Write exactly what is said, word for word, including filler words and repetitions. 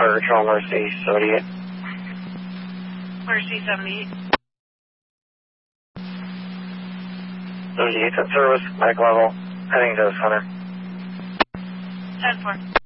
Fire Control, Mercy seventy-eight. Mercy seventy-eight. seventy-eight at service, medic level, heading to the center. ten four.